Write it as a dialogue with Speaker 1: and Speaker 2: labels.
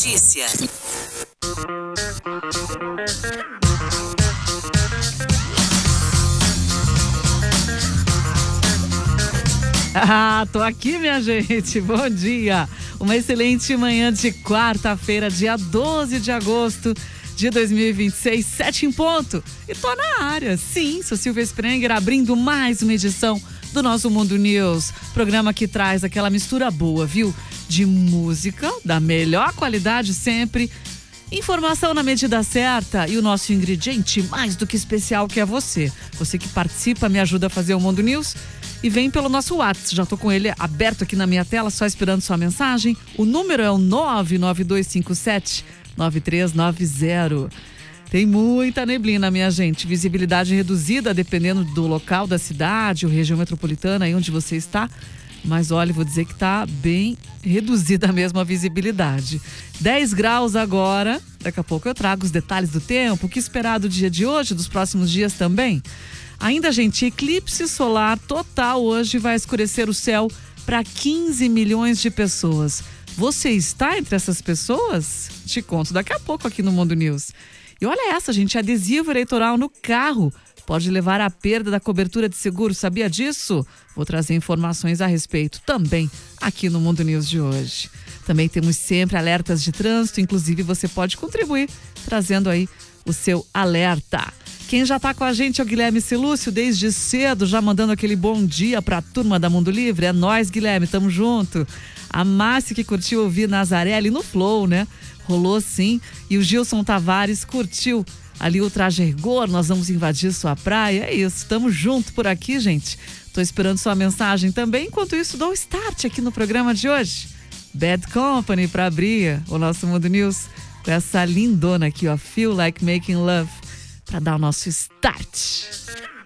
Speaker 1: notícia.
Speaker 2: Tô aqui, minha gente. Bom dia. Uma excelente manhã de quarta-feira, dia 12 de agosto de 2026, 7 em ponto. E tô na área. Sim, sou Silvia Sprenger, abrindo mais uma edição do nosso Mundo News. Programa que traz aquela mistura boa, viu? De música, da melhor qualidade sempre, informação na medida certa e o nosso ingrediente mais do que especial, que é você. Você que participa, me ajuda a fazer o Mundo News e vem pelo nosso WhatsApp. Já tô com ele aberto aqui na minha tela, só esperando sua mensagem. O número é o 99257-9390. Tem muita neblina, minha gente. Visibilidade reduzida, dependendo do local da cidade ou região metropolitana aí onde você está. Mas olha, vou dizer que tá bem reduzida mesmo a visibilidade. 10 graus agora. Daqui a pouco eu trago os detalhes do tempo. O que esperar do dia de hoje, dos próximos dias também. Ainda, gente, eclipse solar total hoje vai escurecer o céu para 15 milhões de pessoas. Você está entre essas pessoas? Te conto daqui a pouco aqui no Mundo News. E olha essa, gente, adesivo eleitoral no carro pode levar à perda da cobertura de seguro. Sabia disso? Vou trazer informações a respeito também aqui no Mundo News de hoje. Também temos sempre alertas de trânsito, inclusive você pode contribuir trazendo aí o seu alerta. Quem já está com a gente é o Guilherme Celúcio, desde cedo, já mandando aquele bom dia para a turma da Mundo Livre. É nóis, Guilherme, tamo junto. A Márcia, que curtiu ouvir Nazaré ali no Flow, né? Rolou sim. E o Gilson Tavares curtiu ali o Traje Rigor. Nós vamos invadir sua praia. É isso, tamo junto por aqui, gente. Tô esperando sua mensagem também. Enquanto isso, dou start aqui no programa de hoje. Bad Company para abrir o nosso Mundo News com essa lindona aqui, ó, Feel Like Making Love, para dar o nosso start.